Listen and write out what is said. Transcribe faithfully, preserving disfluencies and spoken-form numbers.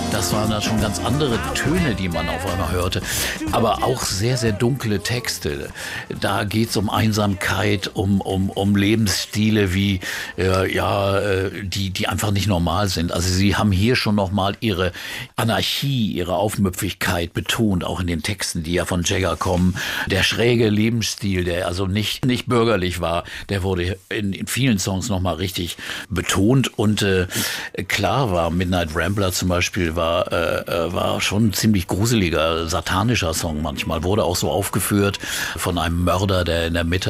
Das waren dann schon ganz andere Töne, die man auf einmal hörte, aber auch sehr, sehr dunkle Texte. Da geht es um Einsamkeit, um, um, um Lebensstile, wie äh, ja, äh, die, die einfach nicht normal sind. Also sie haben hier schon nochmal ihre Anarchie, ihre Aufmüpfigkeit betont, auch in den Texten, die ja von Jagger kommen. Der schräge Lebensstil, der also nicht, nicht bürgerlich war, der wurde in, in vielen Songs nochmal richtig betont. Und äh, klar war Midnight Rambler zum Beispiel war, äh, war schon ein ziemlich gruseliger, satanischer Song manchmal. Wurde auch so aufgeführt von einem Mörder, der in der Mitte